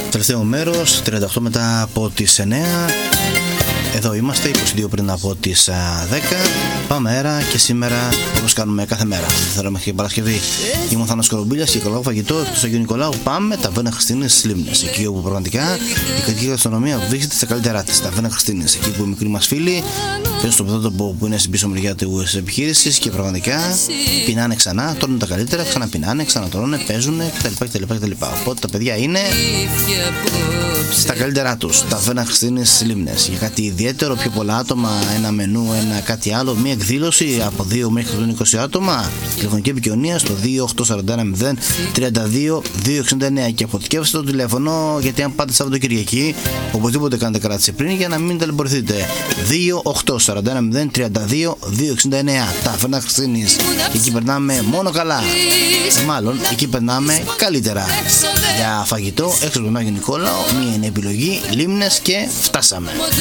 Τελευταίο μέρος, 38 μετά από τις 9. Εδώ είμαστε, 22 πριν από τις 10. Πάμε αέρα και σήμερα, όπως κάνουμε κάθε μέρα. Θέλω μέχρι Παρασκευή. Είμαι ο Θάνος Κορομπίλιας και καλό φαγητό εκτός Αγίου Νικολάου. Πάμε Ταβέρνα Χριστίνης στις Λίμνες. Εκεί όπου πραγματικά η κρατική γαστρονομία βρίσκεται στα καλύτερά της. Ταβέρνα Χριστίνης. Εκεί που οι μικροί μας φίλοι παίρνουν στο πεδότοπο που είναι στην πίσω μεριά της επιχείρησης και πραγματικά πεινάνε ξανά, τρώνε τα καλύτερα, ξαναπεινάνε, ξανατρώνε, παίζουν κτλ. Οπότε τα παιδιά είναι στα καλύτερά τους. Ταβέρνα Χριστίνης στις Λίμνες. Για κάτι ιδιαίτερο, πιο πολλά άτομα, ένα μενού, ένα κάτι άλλο, μια εκδήλωση από 2 μέχρι 120 άτομα. Τηλεφωνική επικοινωνία στο 28410 32 269 και αποθηκεύστε το τηλέφωνο, γιατί αν πάτε Σαββατοκυριακή, οπωσδήποτε κάνετε κράτηση πριν για να μην ταλαιπωρηθείτε. 28410 32 269. Ταβέρνα Χριστίνης. Εκεί περνάμε μόνο καλά. Μάλλον εκεί περνάμε καλύτερα. Για φαγητό έξω από τον Άγιο Νικόλαο, μία είναι επιλογή, Λίμνες και φτάσαμε.